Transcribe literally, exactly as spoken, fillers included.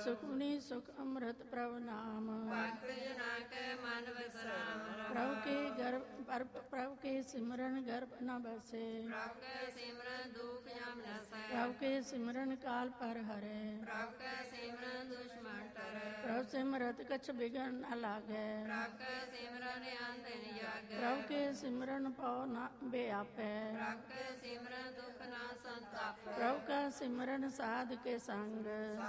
ਸੁਖਮਨੀ ਸੁਖ ਅੰਮ੍ਰਿਤ ਪ੍ਰਭ ਨਾਮ। ਭਗਤ ਜਨਾਂ ਕੈ ਮਨ ਵਿਸਰਾਮ। ਪ੍ਰਭ ਕੇ ਗਰਭ ਪ੍ਰਭ ਕੇ ਸਿਮਰਨ ਗਰਭ ਨ ਬਸੇ। ਪ੍ਰਭ ਕੈ ਸਿਮਰਨ ਦੁਖ ਜਮ ਨਸੈ। ਪ੍ਰਭ ਕੇ ਸਿਮਰਨ ਕਾਲ ਪਰ ਹਰੈ। ਪ੍ਰਭ ਕੈ ਸਿਮਰਨ ਦੁਸ਼ਮਨ ਟਰੈ। ਪ੍ਰਭ ਸਿਮਰਤ ਕਛ ਬਿਗਨ ਨ ਲਾਗੈ। ਪ੍ਰਭ ਕੈ ਸਿਮਰਨ ਅੰਤ ਨ ਜਾਗੈ। ਪ੍ਰਭ ਕੇ ਸਿਮਰਨ ਪਉ ਨ ਬਿਆਪੈ। ਪ੍ਰਭ ਕੈ ਸਿਮਰਨ ਦੁਖ ਨਾ ਸੰਤਾਪੈ। ਪ੍ਰਭ ਕਾ ਸਿਮਰਨ ਸਾਧ ਕੇ ਸੰਗ।